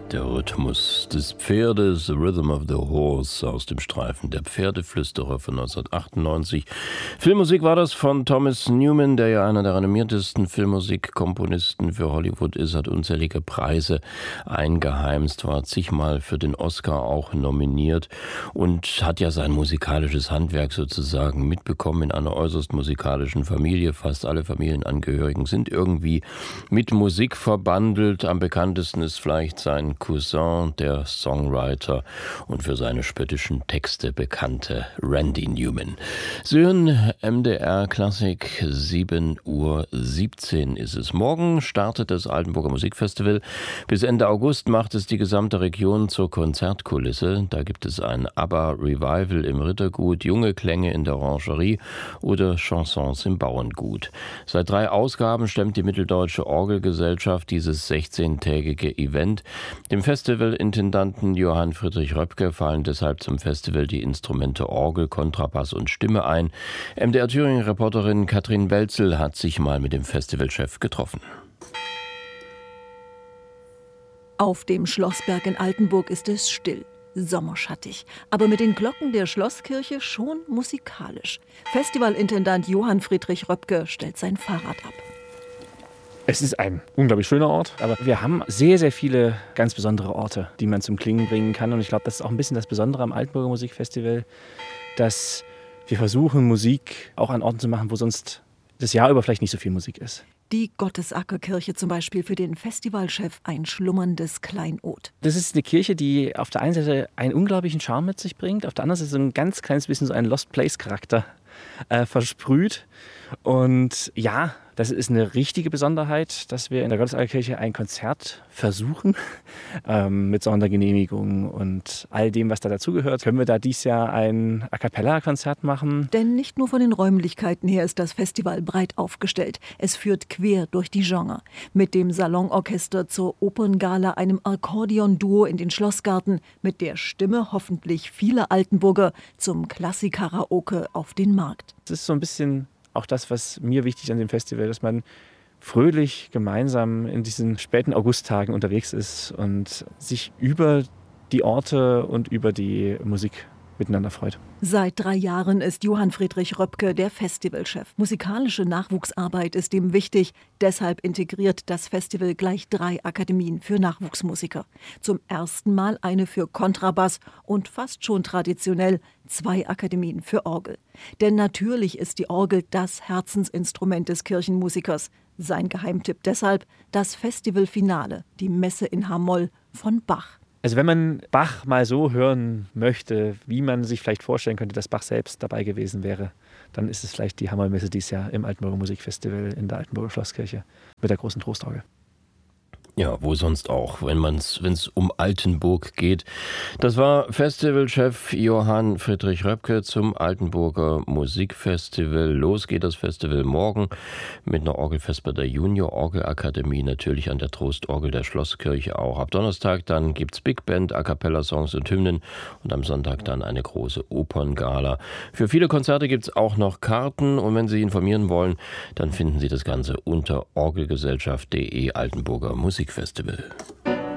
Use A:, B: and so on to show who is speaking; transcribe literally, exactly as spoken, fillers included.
A: Der Rhythmus des Pferdes, The Rhythm of the Horse, aus dem Streifen Der Pferdeflüsterer von neunzehnhundertachtundneunzig. Filmmusik war das von Thomas Newman, der ja einer der renommiertesten Filmmusikkomponisten für Hollywood ist, hat unzählige Preise eingeheimst, war zigmal für den Oscar auch nominiert und hat ja sein musikalisches Handwerk sozusagen mitbekommen in einer äußerst musikalischen Familie. Fast alle Familienangehörigen sind irgendwie mit Musik verbandelt. Am bekanntesten ist vielleicht sein Cousin, der Songwriter und für seine spöttischen Texte bekannte Randy Newman. Sie hören M D R Klassik, sieben Uhr siebzehn ist es. Morgen startet das Altenburger Musikfestival. Bis Ende August macht es die gesamte Region zur Konzertkulisse. Da gibt es ein ABBA-Revival im Rittergut, junge Klänge in der Orangerie oder Chansons im Bauerngut. Seit drei Ausgaben stemmt die Mitteldeutsche Orgelgesellschaft dieses sechzehntägige Event. Dem Festivalintendanten Johann Friedrich Röpke fallen deshalb zum Festival die Instrumente Orgel, Kontrabass und Stimme ein. M D R Thüringen-Reporterin Katrin Welzel hat sich mal mit dem Festivalchef getroffen.
B: Auf dem Schlossberg in Altenburg ist es still, sommerschattig, aber mit den Glocken der Schlosskirche schon musikalisch. Festivalintendant Johann Friedrich Röpke stellt sein Fahrrad ab.
C: Es ist ein unglaublich schöner Ort, aber wir haben sehr, sehr viele ganz besondere Orte, die man zum Klingen bringen kann. Und ich glaube, das ist auch ein bisschen das Besondere am Altenburger Musikfestival, dass wir versuchen, Musik auch an Orten zu machen, wo sonst das Jahr über vielleicht nicht so viel Musik ist.
B: Die Gottesackerkirche zum Beispiel für den Festivalchef ein schlummerndes Kleinod.
C: Das ist eine Kirche, die auf der einen Seite einen unglaublichen Charme mit sich bringt, auf der anderen Seite so ein ganz kleines bisschen so einen Lost Place-Charakter äh, versprüht. Und ja, das ist eine richtige Besonderheit, dass wir in der Gottesackerkirche ein Konzert versuchen. Ähm, mit Sondergenehmigung und all dem, was da dazugehört. Können wir da dieses Jahr ein A-Cappella-Konzert machen?
B: Denn nicht nur von den Räumlichkeiten her ist das Festival breit aufgestellt. Es führt quer durch die Genre. Mit dem Salonorchester zur Operngala, einem Akkordeon-Duo in den Schlossgarten, mit der Stimme hoffentlich vieler Altenburger zum Klassik-Karaoke auf den Markt.
C: Das ist so ein bisschen auch das, was mir wichtig ist an dem Festival, dass man fröhlich gemeinsam in diesen späten Augusttagen unterwegs ist und sich über die Orte und über die Musik miteinander freut.
B: Seit drei Jahren ist Johann Friedrich Röpke der Festivalchef. Musikalische Nachwuchsarbeit ist ihm wichtig. Deshalb integriert das Festival gleich drei Akademien für Nachwuchsmusiker. Zum ersten Mal eine für Kontrabass und fast schon traditionell zwei Akademien für Orgel. Denn natürlich ist die Orgel das Herzensinstrument des Kirchenmusikers. Sein Geheimtipp deshalb das Festivalfinale, die Messe in H-Moll von Bach.
C: Also wenn man Bach mal so hören möchte, wie man sich vielleicht vorstellen könnte, dass Bach selbst dabei gewesen wäre, dann ist es vielleicht die H-Moll-Messe dieses Jahr im Altenburger Musikfestival in der Altenburger Schlosskirche mit der großen Trostorgel.
A: Ja, wo sonst auch, wenn man's, wenn es um Altenburg geht. Das war Festivalchef Johann Friedrich Röpke zum Altenburger Musikfestival. Los geht das Festival morgen mit einer Orgelfest bei der Junior Orgelakademie, natürlich an der Trostorgel der Schlosskirche auch. Ab Donnerstag dann gibt's Big Band, A-Cappella-Songs und Hymnen und am Sonntag dann eine große Operngala. Für viele Konzerte gibt's auch noch Karten und wenn Sie informieren wollen, dann finden Sie das Ganze unter orgelgesellschaft punkt de Altenburger Musikfestival.